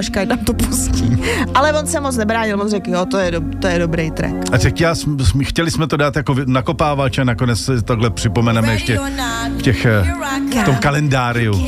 počkej, nám to pustí. Ale on se moc nebránil, on řekl, jo, to je dobrý track. A tak chtěli jsme to dát jako nakopávač a nakonec si tohle připomeneme ještě v tom kalendáriu.